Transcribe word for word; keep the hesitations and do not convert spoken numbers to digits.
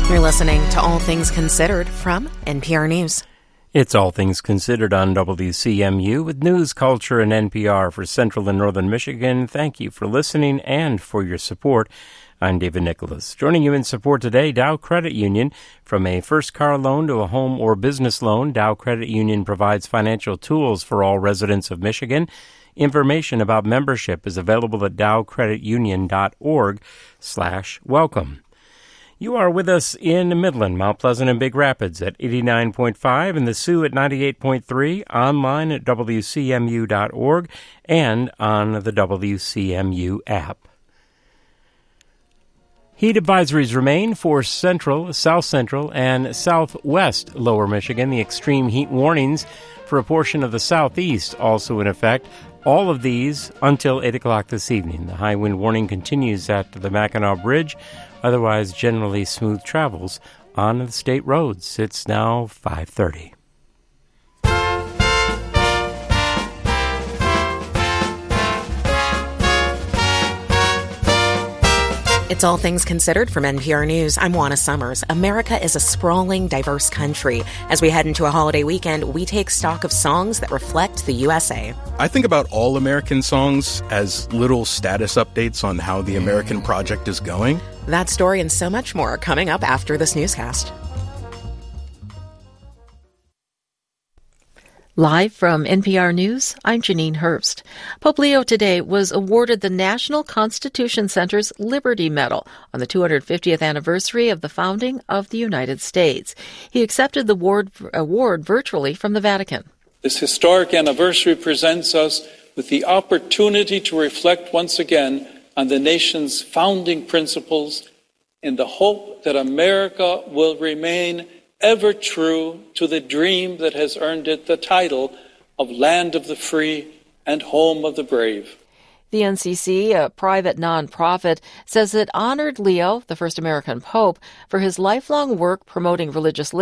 You're listening to All Things Considered from N P R News. It's All Things Considered on W C M U with news, culture, and N P R for Central and Northern Michigan. Thank you for listening and for your support. I'm David Nicholas. Joining you in support today, Dow Credit Union. From a first car loan to a home or business loan, Dow Credit Union provides financial tools for all residents of Michigan. Information about membership is available at dowcreditunion.org slash welcome. You are with us in Midland, Mount Pleasant, and Big Rapids at eighty-nine point five, and the Sioux at ninety-eight point three, online at w c m u dot org and on the W C M U app. Heat advisories remain for central, south central, and southwest lower Michigan. The extreme heat warnings for a portion of the southeast also in effect. All of these until eight o'clock this evening. The high wind warning continues at the Mackinac Bridge. Otherwise, generally smooth travels on the state roads. It's now five thirty. It's All Things Considered from N P R News. I'm Juana Summers. America is a sprawling, diverse country. As we head into a holiday weekend, we take stock of songs that reflect the U S A. I think about all American songs as little status updates on how the American project is going. That story and so much more coming up after this newscast. Live from N P R News, I'm Janine Herbst. Pope Leo today was awarded the National Constitution Center's Liberty Medal on the two hundred fiftieth anniversary of the founding of the United States. He accepted the award, award virtually from the Vatican. This historic anniversary presents us with the opportunity to reflect once again on the nation's founding principles in the hope that America will remain ever true to the dream that has earned it the title of Land of the Free and Home of the Brave. The N C C, a private nonprofit, says it honored Leo, the first American pope, for his lifelong work promoting religious liberty